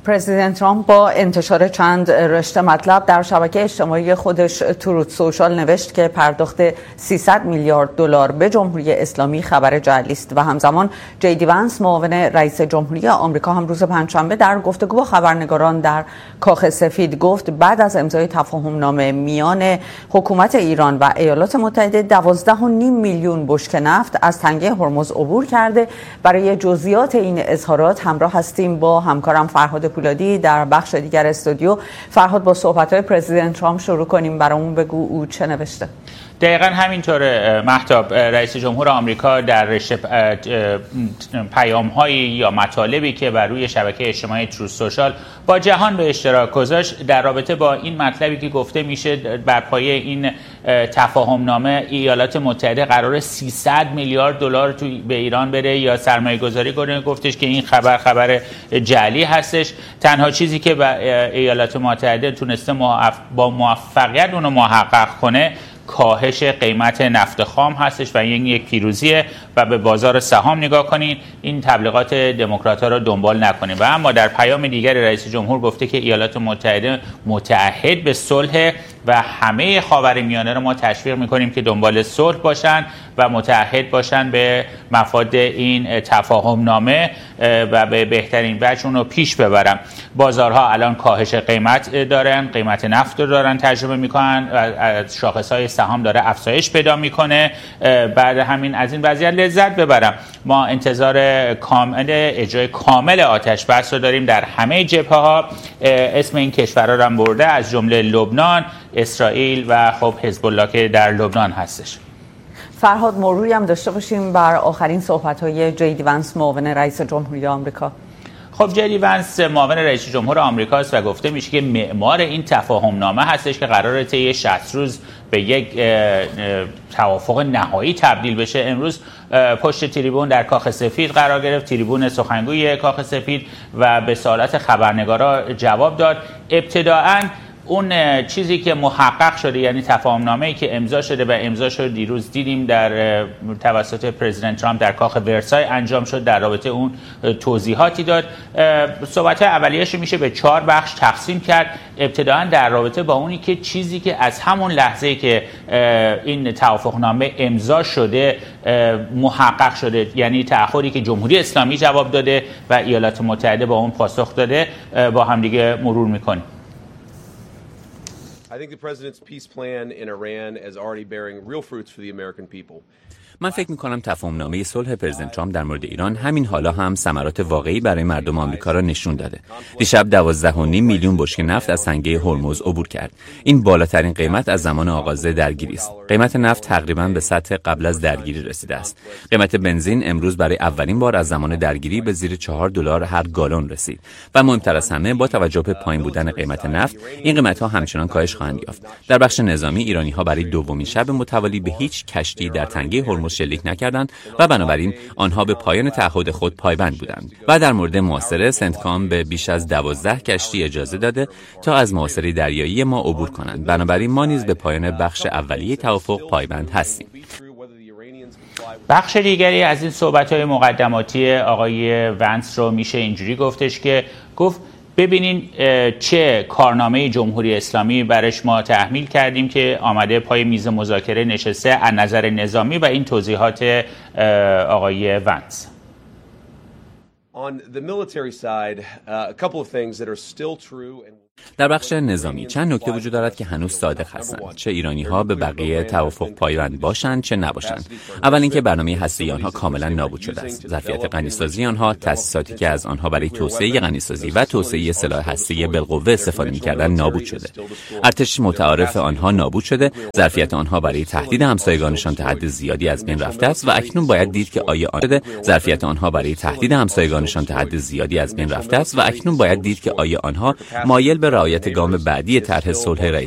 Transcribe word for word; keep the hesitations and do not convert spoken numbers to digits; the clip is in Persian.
پرزیدنت ترامپ با انتشار چند رشته مطلب در شبکه اجتماعی خودش تروت سوشال نوشت که پرداخت سیصد میلیارد دلار به جمهوری اسلامی خبر جعلی است و همزمان جی دی وانس معاون رئیس جمهوری آمریکا هم روز پنجشنبه در گفتگو با خبرنگاران در کاخ سفید گفت بعد از امضای تفاهم نامه میان حکومت ایران و ایالات متحده دوازده و نیم میلیون بشکه نفت از تنگه هرمز عبور کرده. برای جزئیات این اظهارات همراه هستیم با همکارم فرهاد پولادی در بخش دیگر استودیو. فرهاد، با صحبت‌های پرزیدنت ترامپ شروع کنیم. برامون بگو او چه نوشته؟ دقیقاً همینطوره مهتاب. رئیس جمهور آمریکا در رشته پیام‌هایی یا مطالبی که بر روی شبکه اجتماعی تروت سوشال با جهان به اشتراک گذاشت در رابطه با این مطلبی که گفته میشه بر پایه این تفاهم نامه ایالات متحده قرار سیصد میلیارد دلار تو به ایران بده یا سرمایه گذاری کنه، گفتش که این خبر خبر جعلی هستش. تنها چیزی که ایالات متحده تونسته با موفقیت اونو محقق کنه کاهش قیمت نفت خام هستش و این یک پیروزیه و به بازار سهام نگاه کنین، این تبلیغات دموکرات‌ها رو دنبال نکنین. و اما در پیام دیگر رئیس جمهور گفته که ایالات متحده متعهد به صلح و همه خاورمیانه رو ما تشویق می‌کنیم که دنبال صلح باشن و متعهد باشن به مفاد این تفاهم نامه و به بهترین وجه اون رو پیش ببرن. بازارها الان کاهش قیمت دارن، قیمت نفت رو دارن تجربه میکنن و شاخص‌های سهام داره افزایش پیدا میکنه. بعد همین از این وضعیت لذت ببرم. ما انتظار کامل اجرای کامل آتش بس رو داریم در همه جبهه‌ها. اسم این کشورها رو هم برده، از جمله لبنان، اسرائیل و خب حزب الله که در لبنان هستش. فرهاد، مروری هم داشته باشیم بر آخرین صحبت‌های جی دی وانس معاون رئیس جمهوری آمریکا. خب جی دی وانس معاون رئیس جمهور آمریکاست و گفته میشه که معمار این تفاهم نامه هستش که قراره طی شصت روز به یک توافق نهایی تبدیل بشه. امروز پشت تریبون در کاخ سفید قرار گرفت، تریبون سخنگوی کاخ سفید، و به سوالات خبرنگارا جواب داد. ابتداءً اون چیزی که محقق شده، یعنی تفاهم‌نامه‌ای که امضا شده و امضا شده دیروز دیدیم در توسط پرزیدنت ترامپ در کاخ ورسای انجام شد، در رابطه اون توضیحاتی داد. صحبت‌های اولیه‌اش میشه به چهار بخش تقسیم کرد. ابتداً در رابطه با اونی که چیزی که از همون لحظه‌ای که این توافقنامه امضا شده محقق شده، یعنی تأخری که جمهوری اسلامی جواب داده و ایالات متحده با اون پاسخ داده، با هم دیگه مرور می‌کنیم. I think the president's peace plan in Iran is already bearing real fruits for the American people. من فکر می‌کنم تفاهم‌نامه صلح پرزیدنت ترامپ در مورد ایران همین حالا هم ثمرات واقعی برای مردم آمریکا را نشون داده. دیشب دوازده و نیم میلیون بشکه نفت از تنگه هرمز عبور کرد. این بالاترین قیمت از زمان آغاز درگیری است. قیمت نفت تقریباً به سطح قبل از درگیری رسیده است. قیمت بنزین امروز برای اولین بار از زمان درگیری به زیر چهار دلار هر گالن رسید. و مهمتر از همه، با توجه به پایین بودن قیمت نفت، این قیمت‌ها همچنان کاهش خواهند یافت. در بخش نظامی، ایرانی‌ها برای دومین شب متوالی به هیچ کشتی در تنگه هرمز شلیک نکردند و بنابراین آنها به پایان تعهد خود پایبند بودند. و در مورد محاصره، سنتکام به بیش از دوازده کشتی اجازه داده تا از محاصره دریایی ما عبور کنند. بنابراین ما نیز به پایان بخش اولیه توافق پایبند هستیم. بخش دیگری از این صحبت‌های مقدماتی آقای وانس رو میشه اینجوری گفتش که گفت ببینین چه کارنامه جمهوری اسلامی برش ما تحمیل کردیم که آمده پای میز مذاکره نشسته از نظر نظامی، و این توضیحات آقای وانس. On the military side, uh, a couple of things that are still true and در بخش نظامی چند نکته وجود دارد که هنوز صادق هستند، چه ایرانی‌ها به بقیه توافق پایبند باشند چه نباشند. اول اینکه برنامه هسته‌ای آنها کاملا نابود شده است. ظرفیت غنیسازی آنها، تأسیساتی که از آنها برای توسعه غنیسازی و توسعه سلاح هسته‌ای بالقوه استفاده می‌کردند نابود شده. ارتش متعارف آنها نابود شده. ظرفیت آنها برای تهدید همسایگانشان تا حد زیادی از بین رفته است و اکنون باید دید که آیا آن ظرفیت آنها برای تهدید همسایگانشان تا حد زیادی از بین رفته است و اکنون باید دید که آیا آنها مایل به رعایت گام بعدی طرح صلح